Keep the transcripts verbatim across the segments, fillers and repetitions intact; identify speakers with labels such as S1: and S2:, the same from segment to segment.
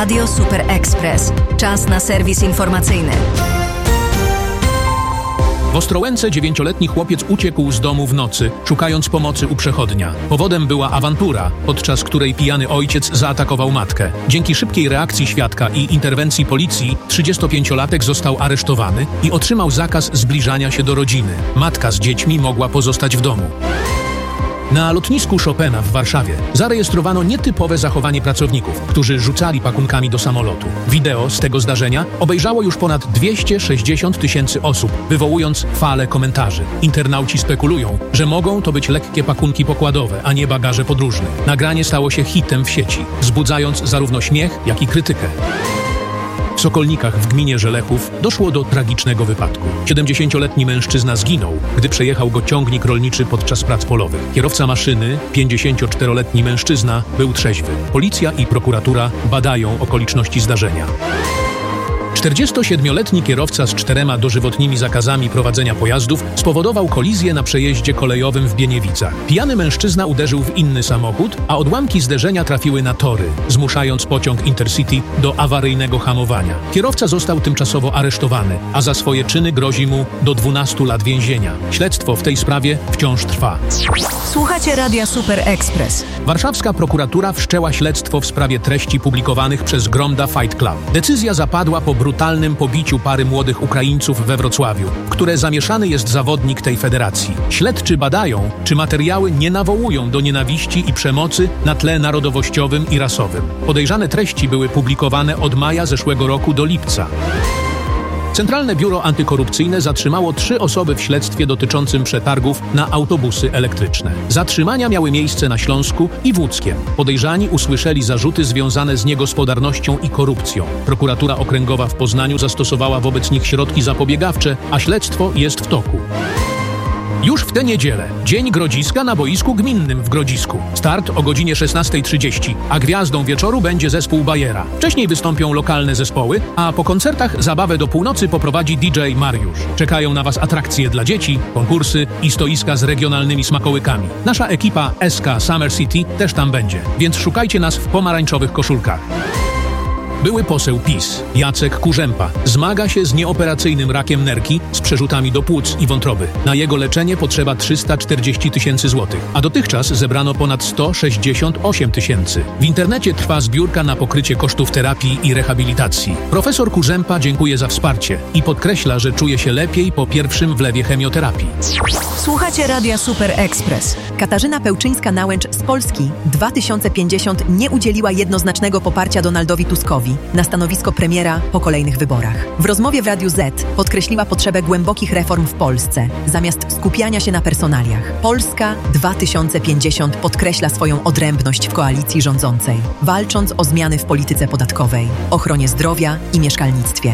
S1: Radio Super Express. Czas na serwis informacyjny.
S2: W Ostrołęce dziewięcioletni chłopiec uciekł z domu w nocy, szukając pomocy u przechodnia. Powodem była awantura, podczas której pijany ojciec zaatakował matkę. Dzięki szybkiej reakcji świadka i interwencji policji trzydziestopięciolatek został aresztowany i otrzymał zakaz zbliżania się do rodziny. Matka z dziećmi mogła pozostać w domu. Na lotnisku Chopina w Warszawie zarejestrowano nietypowe zachowanie pracowników, którzy rzucali pakunkami do samolotu. Wideo z tego zdarzenia obejrzało już ponad dwieście sześćdziesiąt tysięcy osób, wywołując falę komentarzy. Internauci spekulują, że mogą to być lekkie pakunki pokładowe, a nie bagaże podróżne. Nagranie stało się hitem w sieci, wzbudzając zarówno śmiech, jak i krytykę. W Sokolnikach w gminie Żelechów doszło do tragicznego wypadku. siedemdziesięcioletni mężczyzna zginął, gdy przejechał go ciągnik rolniczy podczas prac polowych. Kierowca maszyny, pięćdziesięcioczteroletni mężczyzna, był trzeźwy. Policja i prokuratura badają okoliczności zdarzenia. czterdziestosiedmioletni kierowca z czterema dożywotnimi zakazami prowadzenia pojazdów spowodował kolizję na przejeździe kolejowym w Bieniewicach. Pijany mężczyzna uderzył w inny samochód, a odłamki zderzenia trafiły na tory, zmuszając pociąg Intercity do awaryjnego hamowania. Kierowca został tymczasowo aresztowany, a za swoje czyny grozi mu do dwunastu lat więzienia. Śledztwo w tej sprawie wciąż trwa.
S1: Słuchacie Radia Super Express.
S2: Warszawska prokuratura wszczęła śledztwo w sprawie treści publikowanych przez Gromda Fight Club. Decyzja zapadła po brutalnym pobiciu pary młodych Ukraińców we Wrocławiu, w które zamieszany jest zawodnik tej federacji. Śledczy badają, czy materiały nie nawołują do nienawiści i przemocy na tle narodowościowym i rasowym. Podejrzane treści były publikowane od maja zeszłego roku do lipca. Centralne Biuro Antykorupcyjne zatrzymało trzy osoby w śledztwie dotyczącym przetargów na autobusy elektryczne. Zatrzymania miały miejsce na Śląsku i w Łódzkiem. Podejrzani usłyszeli zarzuty związane z niegospodarnością i korupcją. Prokuratura Okręgowa w Poznaniu zastosowała wobec nich środki zapobiegawcze, a śledztwo jest w toku. Już w tę niedzielę Dzień Grodziska na boisku gminnym w Grodzisku. Start o godzinie szesnasta trzydzieści, a gwiazdą wieczoru będzie zespół Bajera. Wcześniej wystąpią lokalne zespoły, a po koncertach zabawę do północy poprowadzi D J Mariusz. Czekają na Was atrakcje dla dzieci, konkursy i stoiska z regionalnymi smakołykami. Nasza ekipa S K Summer City też tam będzie, więc szukajcie nas w pomarańczowych koszulkach. Były poseł PiS, Jacek Kurzępa, zmaga się z nieoperacyjnym rakiem nerki z przerzutami do płuc i wątroby. Na jego leczenie potrzeba trzysta czterdzieści tysięcy złotych, a dotychczas zebrano ponad sto sześćdziesiąt osiem tysięcy. W internecie trwa zbiórka na pokrycie kosztów terapii i rehabilitacji. Profesor Kurzępa dziękuję za wsparcie i podkreśla, że czuje się lepiej po pierwszym wlewie chemioterapii.
S1: Słuchacie Radia Super Express.
S3: Katarzyna Pełczyńska-Nałęcz z Polski dwa tysiące pięćdziesiąt nie udzieliła jednoznacznego poparcia Donaldowi Tuskowi na stanowisko premiera po kolejnych wyborach. W rozmowie w Radiu Z podkreśliła potrzebę głębokich reform w Polsce, zamiast skupiania się na personaliach. Polska dwa tysiące pięćdziesiąt podkreśla swoją odrębność w koalicji rządzącej, walcząc o zmiany w polityce podatkowej, ochronie zdrowia i mieszkalnictwie.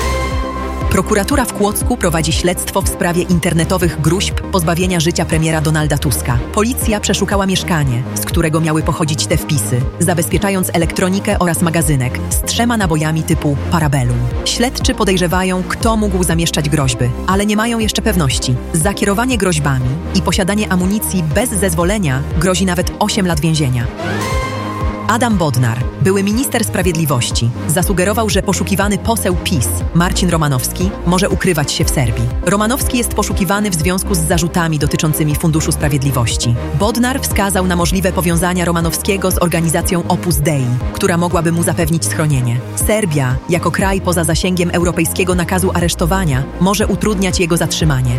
S3: Prokuratura w Kłodzku prowadzi śledztwo w sprawie internetowych gróźb pozbawienia życia premiera Donalda Tuska. Policja przeszukała mieszkanie, z którego miały pochodzić te wpisy, zabezpieczając elektronikę oraz magazynek z trzema nabojami typu Parabellum. Śledczy podejrzewają, kto mógł zamieszczać groźby, ale nie mają jeszcze pewności. Za kierowanie groźbami i posiadanie amunicji bez zezwolenia grozi nawet osiem lat więzienia. Adam Bodnar, były minister sprawiedliwości, zasugerował, że poszukiwany poseł PiS, Marcin Romanowski, może ukrywać się w Serbii. Romanowski jest poszukiwany w związku z zarzutami dotyczącymi Funduszu Sprawiedliwości. Bodnar wskazał na możliwe powiązania Romanowskiego z organizacją Opus Dei, która mogłaby mu zapewnić schronienie. Serbia, jako kraj poza zasięgiem europejskiego nakazu aresztowania, może utrudniać jego zatrzymanie.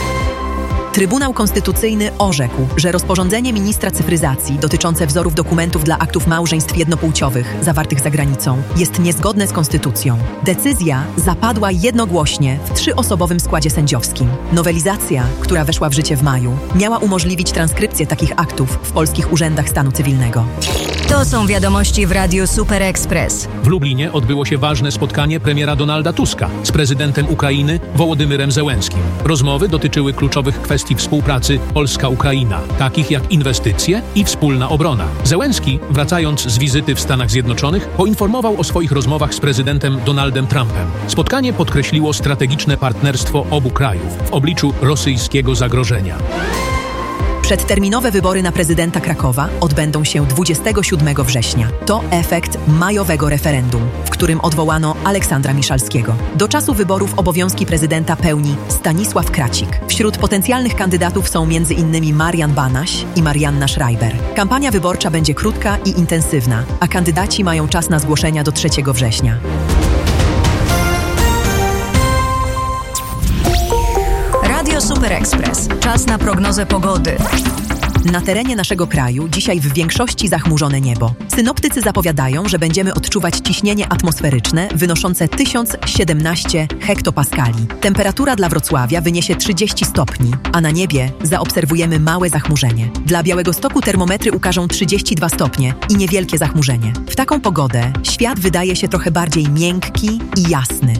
S3: Trybunał Konstytucyjny orzekł, że rozporządzenie ministra cyfryzacji dotyczące wzorów dokumentów dla aktów małżeństw jednopłciowych zawartych za granicą jest niezgodne z konstytucją. Decyzja zapadła jednogłośnie w trzyosobowym składzie sędziowskim. Nowelizacja, która weszła w życie w maju, miała umożliwić transkrypcję takich aktów w polskich urzędach stanu cywilnego.
S1: To są wiadomości w Radiu Super Express.
S2: W Lublinie odbyło się ważne spotkanie premiera Donalda Tuska z prezydentem Ukrainy Wołodymyrem Zełenskim. Rozmowy dotyczyły kluczowych kwestii współpracy Polska-Ukraina, takich jak inwestycje i wspólna obrona. Zełenski, wracając z wizyty w Stanach Zjednoczonych, poinformował o swoich rozmowach z prezydentem Donaldem Trumpem. Spotkanie podkreśliło strategiczne partnerstwo obu krajów w obliczu rosyjskiego zagrożenia.
S3: Przedterminowe wybory na prezydenta Krakowa odbędą się dwudziestego siódmego września. To efekt majowego referendum, w którym odwołano Aleksandra Miszalskiego. Do czasu wyborów obowiązki prezydenta pełni Stanisław Kracik. Wśród potencjalnych kandydatów są między innymi Marian Banaś i Marianna Schreiber. Kampania wyborcza będzie krótka i intensywna, a kandydaci mają czas na zgłoszenia do trzeciego września.
S1: Radio Super Express. Czas na prognozę pogody.
S3: Na terenie naszego kraju dzisiaj w większości zachmurzone niebo. Synoptycy zapowiadają, że będziemy odczuwać ciśnienie atmosferyczne wynoszące tysiąc siedemnaście hektopaskali. Temperatura dla Wrocławia wyniesie trzydzieści stopni, a na niebie zaobserwujemy małe zachmurzenie. Dla Białegostoku termometry ukażą trzydzieści dwa stopnie i niewielkie zachmurzenie. W taką pogodę świat wydaje się trochę bardziej miękki i jasny.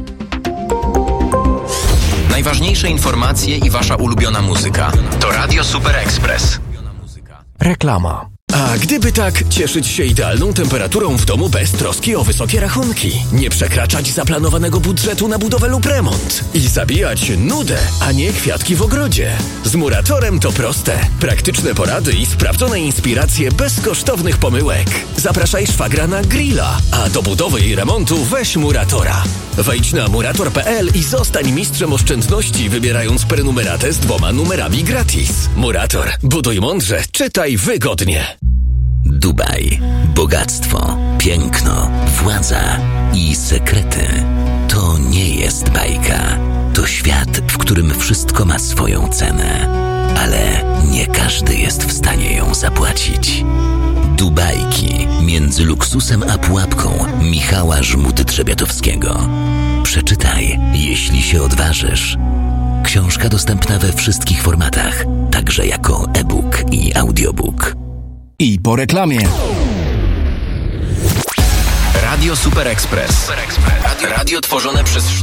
S4: Najważniejsze informacje i wasza ulubiona muzyka. To Radio Super Express.
S5: Reklama. A gdyby tak, cieszyć się idealną temperaturą w domu bez troski o wysokie rachunki, nie przekraczać zaplanowanego budżetu na budowę lub remont i zabijać nudę, a nie kwiatki w ogrodzie. Z Muratorem to proste. Praktyczne porady i sprawdzone inspiracje bez kosztownych pomyłek. Zapraszaj szwagra na grilla, a do budowy i remontu weź Muratora. Wejdź na murator kropka p l i zostań mistrzem oszczędności, wybierając prenumeratę z dwoma numerami gratis. Murator. Buduj mądrze, czytaj wygodnie.
S6: Dubaj. Bogactwo, piękno, władza i sekrety. To nie jest bajka. To świat, w którym wszystko ma swoją cenę. Ale nie każdy jest w stanie ją zapłacić. Dubajki między luksusem a pułapką Michała Żmudy-Trzebiatowskiego. Przeczytaj, jeśli się odważysz. Książka dostępna we wszystkich formatach, także jako e-book i audiobook.
S5: I po reklamie.
S4: Radio Super Express. Radio tworzone przez